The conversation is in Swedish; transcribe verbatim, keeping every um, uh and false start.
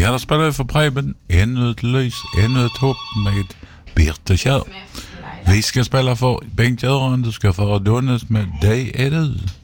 Ja, där spelar vi för Preben. Ännu ett lys, ännu ett hopp med Birte Kjær. Vi ska spela för Bengt Göran, du ska föra Donnes med Det är du.